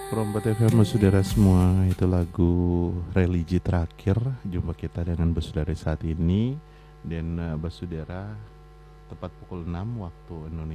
Perompat FM saudara semua, itu lagu religi terakhir jumpa kita dengan Basudara saat ini. Dan Basudara tepat pukul 6 waktu Indonesia